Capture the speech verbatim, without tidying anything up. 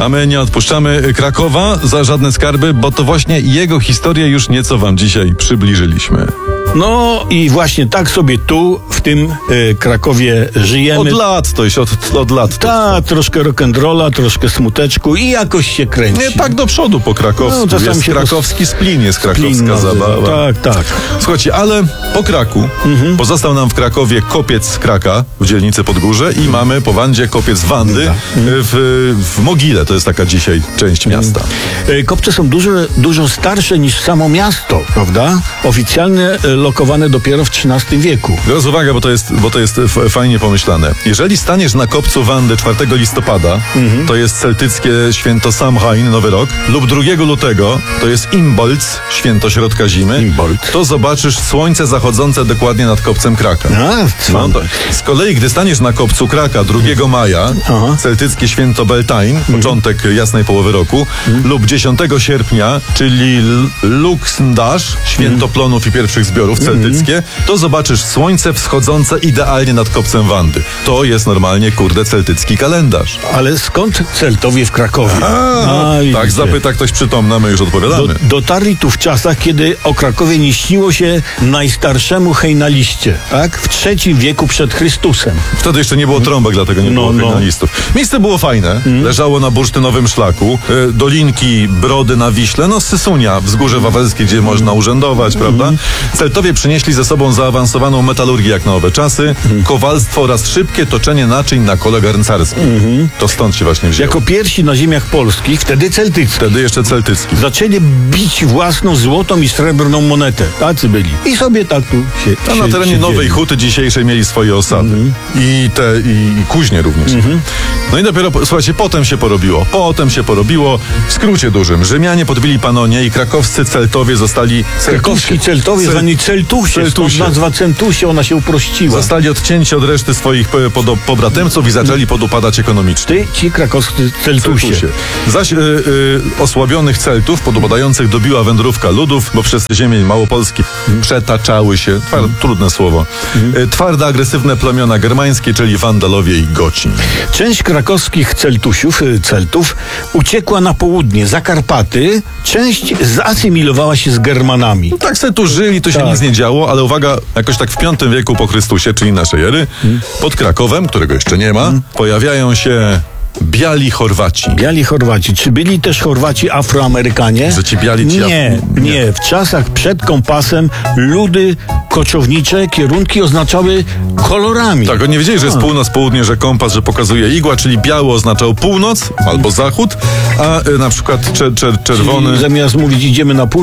A my nie odpuszczamy Krakowa za żadne skarby, bo to właśnie jego historię już nieco wam dzisiaj przybliżyliśmy. No i właśnie tak sobie tu, w tym y, Krakowie żyjemy. Od lat to jest, od, od lat. To Ta, troszkę rock'n'rolla, troszkę smuteczku i jakoś się kręci. nie tak do przodu po krakowsku. No, jest się krakowski splin, jest krakowska Splin, no, zabawa. Tak, tak. Słuchajcie, ale po Kraku mhm. pozostał nam w Krakowie kopiec Kraka w dzielnicy Podgórze i mamy po Wandzie kopiec Wandy mhm. w, w Mogile. To jest taka dzisiaj część miasta. Mhm. Kopce są dużo, dużo starsze niż samo miasto, prawda? Oficjalnie lokowane dopiero w trzynastym wieku. Teraz uwaga, bo to jest, bo to jest f- fajnie pomyślane. Jeżeli staniesz na kopcu Wandy czwartego listopada, mhm. to jest celtyckie święto Samhain, Nowy Rok, lub drugiego lutego, to jest Imbolc, święto środka zimy, Imbolc. to zobaczysz słońce zachodzące dokładnie nad kopcem Kraka. A, no to, z kolei, gdy staniesz na kopcu Kraka drugiego maja, Aha. celtyckie święto Beltane, mhm. początek jasnej połowy roku, mhm. lub dziesiątego sierpnia, czyli L- Luxndasz, święto mhm. plonów i pierwszych zbiorów celtyckie, mhm. to zobaczysz słońce wschodzące idealnie nad kopcem Wandy. To jest normalnie, kurde, celtycki kalendarz. Ale skąd Celtowie w Krakowie? A, A, tak, widzicie. zapyta ktoś przytomny, my już odpowiadamy. Do, dotarli tu w czasach, kiedy o Krakowie nie śniło się najstarszemu hejnaliście, tak? W trzecim wieku przed Chrystusem. Wtedy jeszcze nie było trąbek, dlatego nie No, było no. kryminalistów. Miejsce było fajne, leżało na bursztynowym szlaku, y, dolinki, brody na Wiśle, no Sysunia, wzgórze wawelskie, gdzie można urzędować, prawda? Celtowie przynieśli ze sobą zaawansowaną metalurgię jak na owe czasy, kowalstwo oraz szybkie toczenie naczyń na kole garncarskim. To stąd się właśnie wzięło. Jako pierwsi na ziemiach polskich, wtedy celtyckich, Wtedy jeszcze celtycki. zaczęli bić własną złotą i srebrną monetę. Tacy byli. I sobie tak tu się A na się- terenie siedzieli. Nowej Huty dzisiejszej mieli swoje osady. Mhm. I te, i, i kuźnie również. Mhm. No i dopiero, po- słuchajcie, potem się porobiło. Potem się porobiło. W skrócie dużym. Rzymianie podbili Panonię i krakowscy Celtowie zostali... Krakowski Celtowie, Cel- zwani Celtusie, Celtusie. stąd nazwa Centusie, ona się uprościła. Zostali odcięci od reszty swoich po- podo- pobratemców i zaczęli podupadać ekonomicznie. Ty, ci krakowscy Celtusie. Celtusie. Zaś y, y, osłabionych Celtów podobadających dobiła wędrówka ludów, bo przez ziemię Małopolski przetaczały się, twar, trudne słowo, y, twarde, agresywne plemiona germańskie, czyli Wandalowie i Goci. Część krakowskich Celtusiów, y, Celtów, uciekła na południe, za Karpaty, część zasymilowała się z Germanami. No tak se tu żyli, tu się Tak. nic nie działo, ale uwaga, jakoś tak w piątym wieku po Chrystusie, czyli naszej ery, pod Krakowem, którego jeszcze nie ma, pojawiają się biali Chorwaci. Biali Chorwaci. Czy byli też Chorwaci Afroamerykanie? Że ci biali ci nie, Af- nie. nie. W czasach przed kompasem ludy koczownicze kierunki oznaczały kolorami. Tak, oni nie wiedzieli, że jest północ, południe, że kompas, że pokazuje igła, czyli biały oznaczał północ albo zachód, a y, na przykład czer- czer- czerwony... Czyli zamiast mówić idziemy na północ,